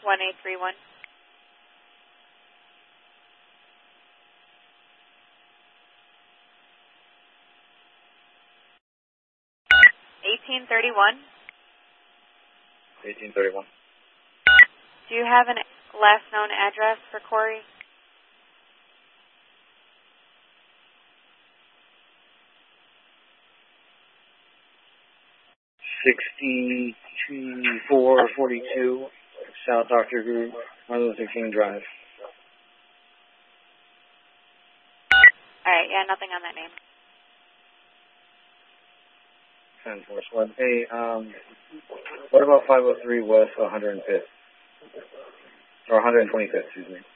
1831. 1831. 1831. Do you have an last known address for Corey? $6442 South Dr. Martin Luther King Drive. Alright, yeah, nothing on that name. 1041. Hey, what about 503 West 105th? Or 125th, excuse me.